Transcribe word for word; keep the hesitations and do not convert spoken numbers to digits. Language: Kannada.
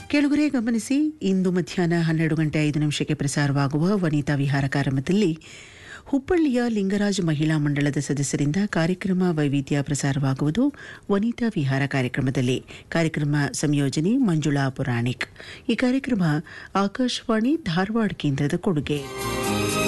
ಕೆಳಗರೆ ಗಮನಿಸಿ, ಇಂದು ಮಧ್ಯಾಹ್ನ ಹನ್ನೆರಡು ಗಂಟೆ ಐದು ನಿಮಿಷಕ್ಕೆ ಪ್ರಸಾರವಾಗುವ ವನಿತಾ ವಿಹಾರ ಕಾರ್ಯಕ್ರಮದಲ್ಲಿ ಹುಬ್ಬಳ್ಳಿಯ ಲಿಂಗರಾಜ್ ಮಹಿಳಾ ಮಂಡಳದ ಸದಸ್ಯರಿಂದ ಕಾರ್ಯಕ್ರಮ ವೈವಿಧ್ಯ ಪ್ರಸಾರವಾಗುವುದು. ವನಿತಾ ವಿಹಾರ ಕಾರ್ಯಕ್ರಮದಲ್ಲಿ ಕಾರ್ಯಕ್ರಮ ಸಂಯೋಜನೆ ಮಂಜುಳಾ ಪುರಾಣಿಕ್. ಈ ಕಾರ್ಯಕ್ರಮ ಆಕಾಶವಾಣಿ ಧಾರವಾಡ ಕೇಂದ್ರದ ಕೊಡುಗೆ.